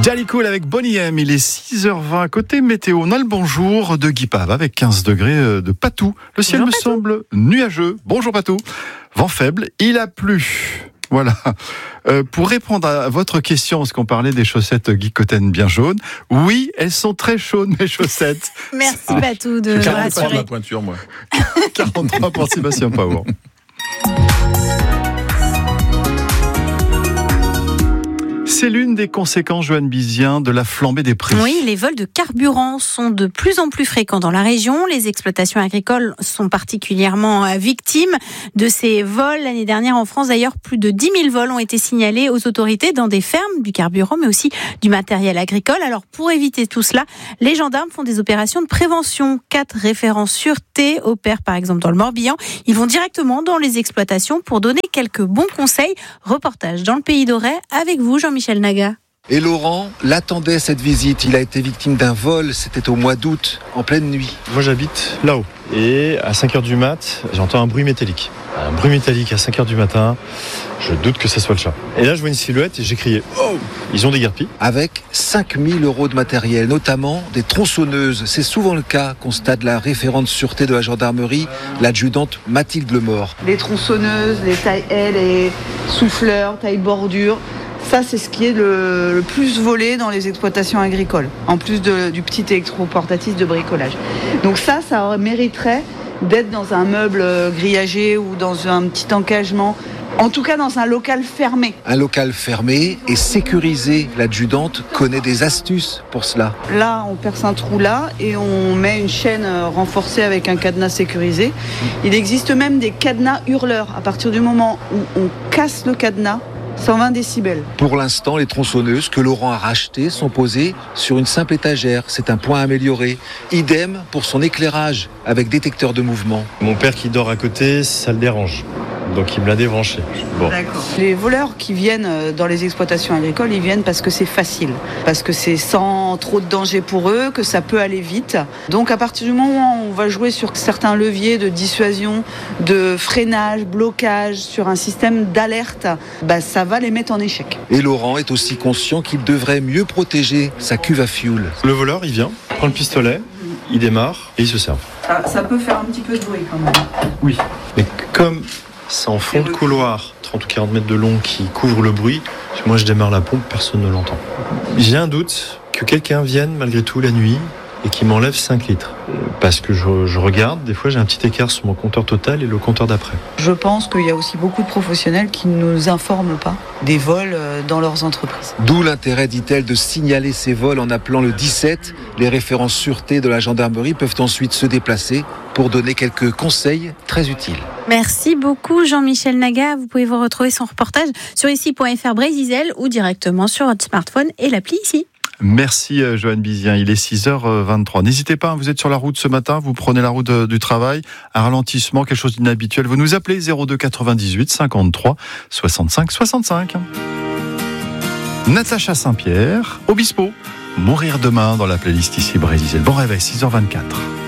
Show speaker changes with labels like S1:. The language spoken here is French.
S1: Jolly Cool avec Bonnie M, il est 6h20. Côté météo, on a le bonjour de Guy Pave avec 15 degrés de Patou. Le ciel
S2: Bonjour,
S1: me semble nuageux. Bonjour Patou. Vent faible, il a plu. Voilà. Pour répondre à votre question, parce qu'on parlait des chaussettes Guy Cotten bien jaunes, oui, elles sont très chaudes, mes chaussettes.
S2: Merci Patou de me
S3: 43
S2: rassurer.
S3: ma pointure, moi.
S1: 43 pour Sébastien Power. C'est l'une des conséquences, Joanne Bizien, de la flambée des prix.
S2: Oui, les vols de carburant sont de plus en plus fréquents dans la région. Les exploitations agricoles sont particulièrement victimes de ces vols. L'année dernière, en France, d'ailleurs, plus de 10 000 vols ont été signalés aux autorités dans des fermes, du carburant, mais aussi du matériel agricole. Alors, pour éviter tout cela, les gendarmes font des opérations de prévention. 4 référents sûreté opèrent, par exemple, dans le Morbihan. Ils vont directement dans les exploitations pour donner quelques bons conseils. Reportage dans le Pays d'Auray avec vous, Jean-Michel Naga.
S4: Et Laurent l'attendait cette visite. Il a été victime d'un vol, c'était au mois d'août, en pleine nuit.
S5: Moi j'habite là-haut et à 5h du mat, j'entends un bruit métallique. Un bruit métallique à 5h du matin, je doute que ce soit le chat. Et là je vois une silhouette et j'ai crié « Oh !» Ils ont déguerpi.
S4: Avec 5 000 € de matériel, notamment des tronçonneuses. C'est souvent le cas, constate la référente sûreté de la gendarmerie, l'adjudante Mathilde Lemort.
S6: Les tronçonneuses, les taille-ailes, les souffleurs, taille-bordure. Ça, c'est ce qui est le plus volé dans les exploitations agricoles, en plus du petit électroportatif de bricolage. Donc ça mériterait d'être dans un meuble grillagé ou dans un petit encagement, en tout cas dans un local fermé.
S4: Un local fermé et sécurisé. L'adjudante connaît des astuces pour cela.
S6: Là, on perce un trou là et on met une chaîne renforcée avec un cadenas sécurisé. Il existe même des cadenas hurleurs. À partir du moment où on casse le cadenas, 120 décibels.
S4: Pour l'instant, les tronçonneuses que Laurent a rachetées sont posées sur une simple étagère. C'est un point amélioré. Idem pour son éclairage avec détecteur de mouvement.
S5: Mon père qui dort à côté, ça le dérange. Donc il me l'a débranché. Bon.
S6: D'accord. Les voleurs qui viennent dans les exploitations agricoles, ils viennent parce que c'est facile, parce que c'est sans trop de danger pour eux, que ça peut aller vite. Donc à partir du moment où on va jouer sur certains leviers de dissuasion, de freinage, blocage, sur un système d'alerte, ça va les mettre en échec.
S4: Et Laurent est aussi conscient qu'il devrait mieux protéger sa cuve à fioul.
S5: Le voleur, il vient, prend le pistolet, il démarre et il se serve.
S6: Ça peut faire un petit peu de bruit quand même.
S5: Oui. Mais comme c'est en fond de couloir, 30 ou 40 mètres de long qui couvre le bruit, moi je démarre la pompe, personne ne l'entend. J'ai un doute que quelqu'un vienne malgré tout la nuit et qui m'enlève 5 litres. Parce que je regarde, des fois j'ai un petit écart sur mon compteur total et le compteur d'après.
S6: Je pense qu'il y a aussi beaucoup de professionnels qui ne nous informent pas des vols dans leurs entreprises.
S4: D'où l'intérêt, dit-elle, de signaler ces vols en appelant le 17. Les référents sûreté de la gendarmerie peuvent ensuite se déplacer pour donner quelques conseils très utiles.
S2: Merci beaucoup Jean-Michel Naga. Vous pouvez vous retrouver son reportage sur ici.fr Brésil ou directement sur votre smartphone et l'appli ici.
S1: Merci Joanne Bizien, il est 6h23. N'hésitez pas, vous êtes sur la route ce matin, vous prenez la route du travail, un ralentissement, quelque chose d'inhabituel, vous nous appelez 02 98 53 65 65. Natacha Saint-Pierre, Obispo, Mourir demain dans la playlist ici Brésil. Bon réveil, 6h24.